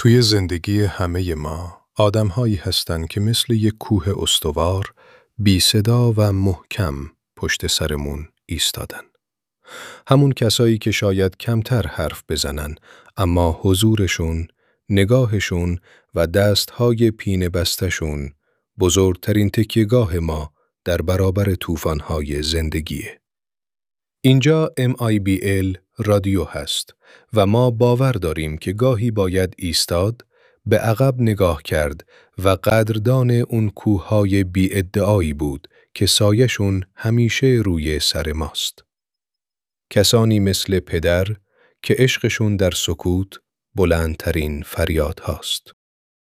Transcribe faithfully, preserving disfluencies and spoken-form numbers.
توی زندگی همه ما آدم‌هایی هستن که مثل یک کوه استوار، بی صدا و محکم پشت سرمون ایستادن. همون کسایی که شاید کمتر حرف بزنن، اما حضورشون، نگاهشون و دستهای پینه بستشون بزرگترین تکیه‌گاه ما در برابر طوفان‌های زندگیه. اینجا ام آی بی ال رادیو هست و ما باور داریم که گاهی باید ایستاد، به عقب نگاه کرد و قدردان اون کوههای بی ادعایی بود که سایه‌شون همیشه روی سر ماست. کسانی مثل پدر که عشقشون در سکوت بلندترین فریاد هاست.